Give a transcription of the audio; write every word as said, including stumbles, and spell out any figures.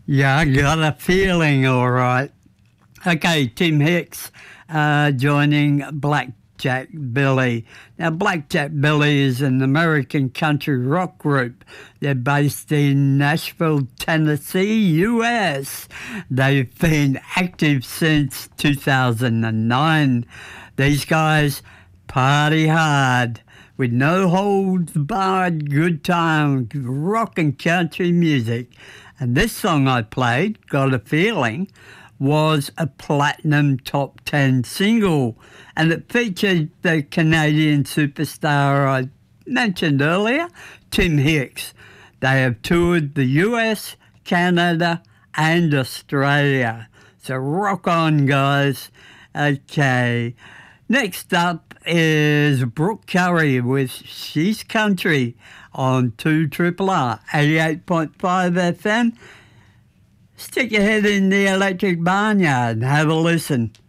Yeah, I got a feeling, all right. Okay, Tim Hicks uh, joining Blackjack Billy. Now, Blackjack Billy is an American country rock group. They're based in Nashville, Tennessee, U S. They've been active since two thousand nine. These guys party hard with no holds barred, good time, rock and country music. And this song I played, Got a Feeling, was a platinum top ten single, and it featured the Canadian superstar I mentioned earlier, Tim Hicks. They have toured the U S, Canada, and Australia. So rock on, guys. Okay. Next up is Brooke Curry with She's Country on two R R R, eighty-eight point five F M. Stick your head in the electric barnyard and have a listen.